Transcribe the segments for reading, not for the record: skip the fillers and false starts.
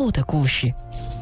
后的故事。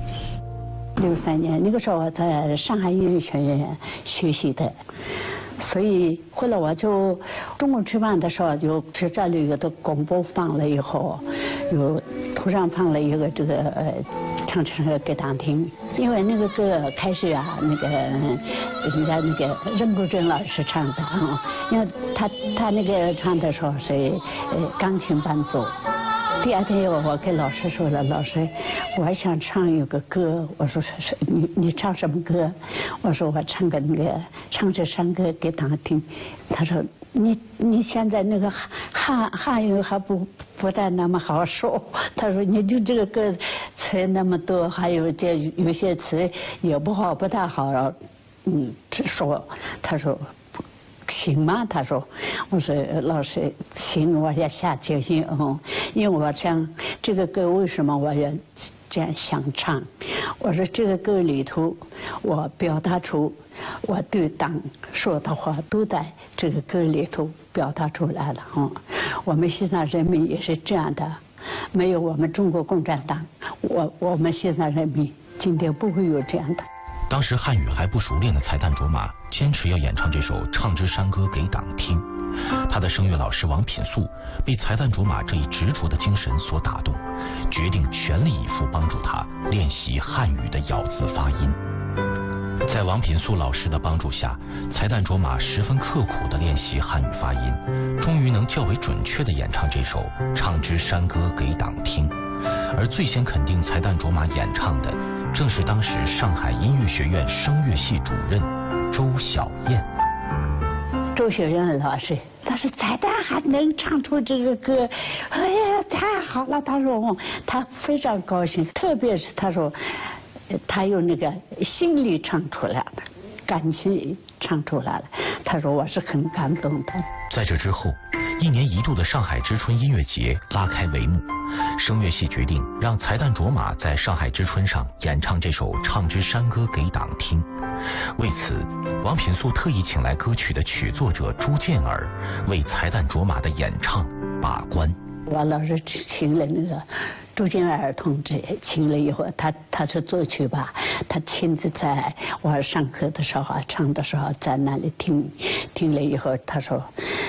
63年那个时候我在上海音乐学院学习的，所以后来我就中午吃饭的时候，就这里有的广播放了以后，有突然放了一个这个唱给当听，因为那个歌开始啊，那个人家那个任国珍老师唱的啊，因为他那个唱的时候是钢琴伴奏。第二天我跟老师说了，老师，我还想唱一个歌。我说你唱什么歌？我说我唱个那个唱这山歌给他听。他说你现在那个汉语还不太那么好说。他说你就这个歌词那么多，还有有些词也不太好，直说。他说。行吗？他说，我说老师行，我要下决心因为我想这个歌为什么我要这样想唱？我说这个歌里头，我表达出我对党说的话都在这个歌里头表达出来了我们西藏人民也是这样的，没有我们中国共产党，我们西藏人民今天不会有这样的。 当时汉语还不熟练的才旦卓玛坚持要演唱这首《唱支山歌给党听》，他的声乐老师王品素被才旦卓玛这一执着的精神所打动，决定全力以赴帮助他练习汉语的咬字发音。在王品素老师的帮助下，才旦卓玛十分刻苦地练习汉语发音，终于能较为准确地演唱这首《唱支山歌给党听》。而最先肯定才旦卓玛演唱的，正是当时上海音乐学院声乐系主任周小燕。 周小燕老师，他说才旦还能唱出这个歌，哎呀，太好了！他说他非常高兴，特别是他说他用那个心里唱出来的，感情唱出来了。他说我是很感动的。 在这之后，1年1度的上海之春音乐节拉开帷幕，声乐系决定让才旦卓玛在上海之春上演唱这首《唱支山歌给党听》。为此，王品素特意请来歌曲的曲作者朱建尔为才旦卓玛的演唱把关。 我老是请了那个朱建尔同志，请了以后，他是作曲吧，他亲自在我上课的时候唱的时候在那里听了以后，他说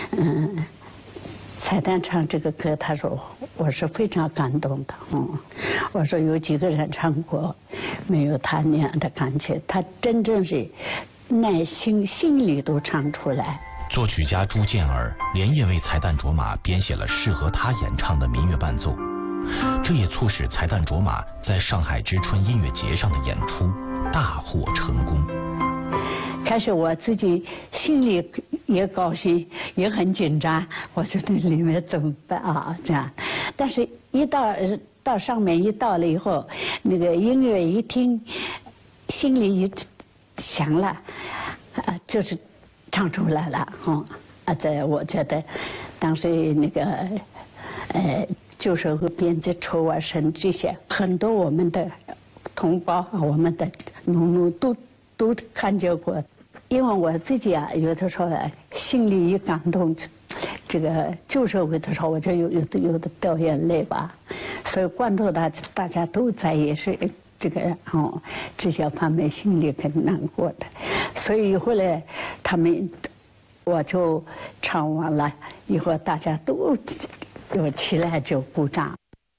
才旦唱这个歌，他说我是非常感动的我说有几个人唱过没有他那样的感觉，他真正是耐心心里都唱出来。 作曲家朱建尔连夜为才旦卓玛编写了适合他演唱的民乐伴奏，这也促使才旦卓玛在上海之春音乐节上的演出大获成功。 开始我自己心里也高兴，也很紧张，我说这里面怎么办啊？这样，但是一到上面一到了以后，那个音乐一听，心里一响了，就是唱出来了这我觉得当时那个就是和编辑筹啊审这些很多我们的同胞我们的农奴都看见过，因为我自己有的时候心里一感动，这个旧社会的时候我就有的掉眼泪吧，所以关注大家都在也是这个这些方面心里很难过的，所以后来我就唱完了以后，大家都有起来就鼓掌。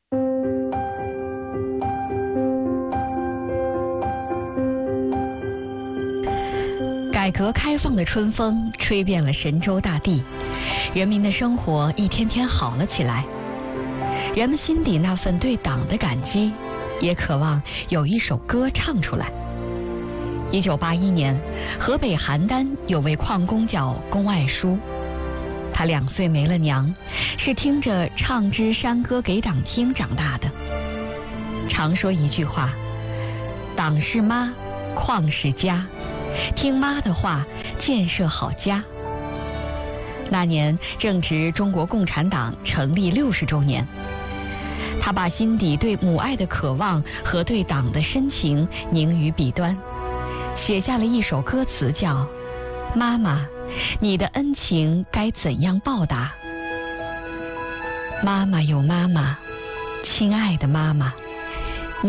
改革开放的春风吹遍了神州大地，人民的生活一天天好了起来。人们心底那份对党的感激，也渴望有一首歌唱出来。1981年，河北邯郸有位矿工叫龚爱书，他2岁没了娘，是听着《唱支山歌给党听》长大的。常说一句话：党是妈，矿是家，听妈的话，建设好家。那年正值中国共产党成立60周年，他把心底对母爱的渴望和对党的深情凝于笔端，写下了一首歌词，叫《妈妈，你的恩情该怎样报答？妈妈有妈妈，亲爱的妈妈，